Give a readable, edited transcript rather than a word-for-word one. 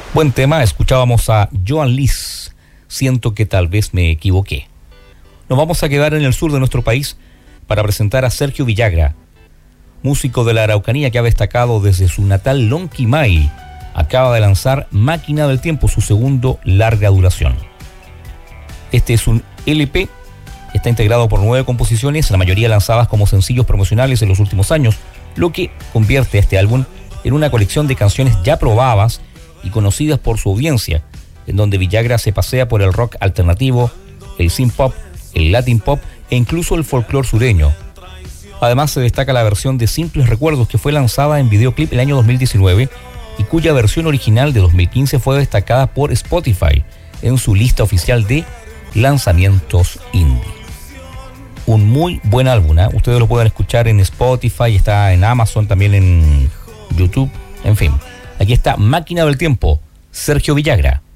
Buen tema, escuchábamos a Joan Liz, Siento que tal vez me equivoqué. Nos vamos a quedar en el sur de nuestro país para presentar a Sergio Villagra, músico de la Araucanía que ha destacado desde su natal Lonquimay. Acaba de lanzar Máquina del Tiempo, su segundo larga duración. Este es un LP, está integrado por 9 composiciones, la mayoría lanzadas como sencillos promocionales en los últimos años, lo que convierte a este álbum en una colección de canciones ya probadas y conocidas por su audiencia, en donde Villagra se pasea por el rock alternativo, el synth pop, el latin pop e incluso el folclore sureño. Además se destaca la versión de Simples Recuerdos que fue lanzada en videoclip el año 2019 y cuya versión original de 2015 fue destacada por Spotify en su lista oficial de lanzamientos indie. Un muy buen álbum, ¿eh? Ustedes lo pueden escuchar en Spotify, está en Amazon, también en YouTube, en fin. Aquí está Máquina del Tiempo, Sergio Villagra.